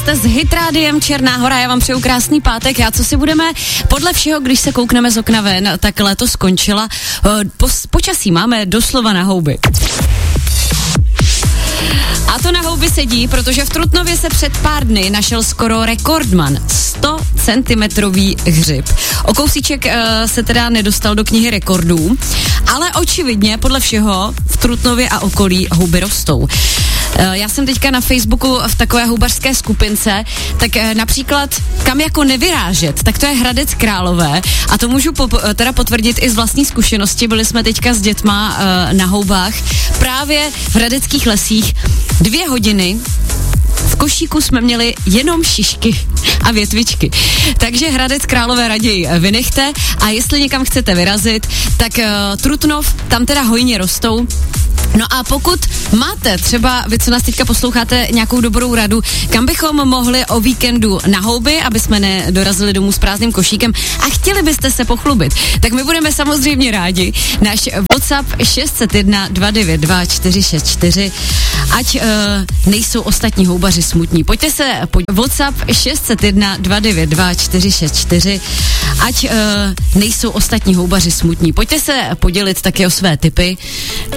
Jste s Hitrádiem Černá Hora, já vám přeju krásný pátek. A co si budeme, podle všeho, když se koukneme z okna ven, tak léto skončila. Počasí máme doslova na houby. A to na houby sedí, protože v Trutnově se před pár dny našel skoro rekordman, 100 centimetrový hřib. O kousíček se teda nedostal do knihy rekordů, ale očividně podle všeho v Trutnově a okolí houby rostou. Já jsem teďka na Facebooku v takové houbařské skupince, tak například kam jako nevyrážet, tak to je Hradec Králové a to můžu teda potvrdit i z vlastní zkušenosti. Byli jsme teďka s dětma na houbách právě v hradeckých lesích 2 hodiny. V košíku jsme měli jenom šišky a větvičky. Takže Hradec Králové raději vynechte a jestli někam chcete vyrazit, tak Trutnov, tam teda hojně rostou. No a pokud máte třeba, vy co nás teďka posloucháte, nějakou dobrou radu, kam bychom mohli o víkendu na houby, aby jsme nedorazili domů s prázdným košíkem a chtěli byste se pochlubit, tak my budeme samozřejmě rádi. Náš WhatsApp 601 292 464, ať nejsou ostatní houbaři smutní. Pojďte se WhatsApp 601 292 464, ať nejsou ostatní houbaři smutní. Pojďte se podělit taky o své tipy.